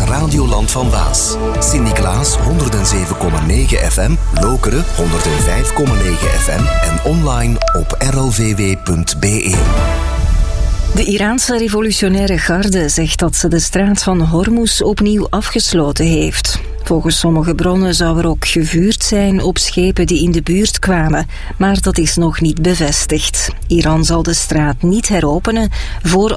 Radioland van Waas. Sint-Niklaas 107,9 FM, Lokeren 105,9 FM en online op rlvw.be. De Iraanse revolutionaire garde zegt dat ze de straat van Hormuz opnieuw afgesloten heeft. Volgens sommige bronnen zou er ook gevuurd zijn op schepen die in de buurt kwamen, maar dat is nog niet bevestigd. Iran zal de straat niet heropenen voor